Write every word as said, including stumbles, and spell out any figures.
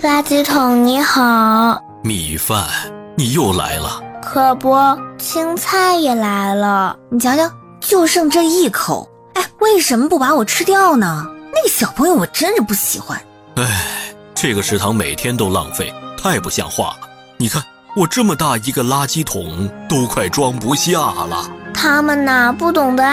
垃圾桶你好。 米饭，你又来了。 可不，青菜也来了。 你瞧瞧，就剩这一口，哎，为什么不把我吃掉呢？那个小朋友我真是不喜欢。 哎，这个食堂每天都浪费，太不像话了。你看我这么大一个垃圾桶都快装不下了。 他们哪不懂得